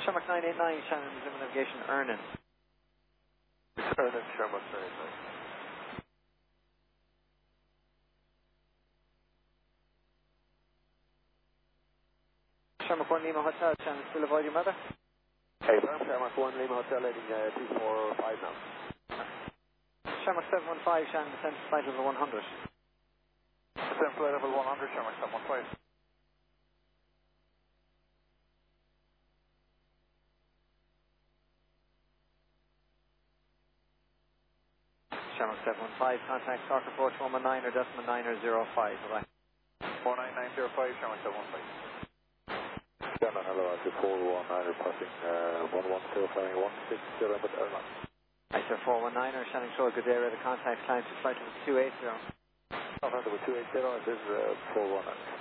Shamrock 989, Shannon, Zimmer Navigation, Ernan. Ernan, Shamrock 989. Shamrock 1 Lima Hotel, Shannon, still avoid your mother? Hey, Shamrock 1 Lima Hotel, heading 245 now. Shamrock 715, Shannon, descend to flight level 100. Descend flight level 100, Shamrock 715. Shamrock 715, contact Stark approach 119 or decimal 905, bye-bye. 19905, Shamrock 715. Shannon, hello, at 419, passing 110, flying 160 with airline. Sir 419, Shannon Shore, good day, ready to contact client to flight level 280. November 280, this is 419.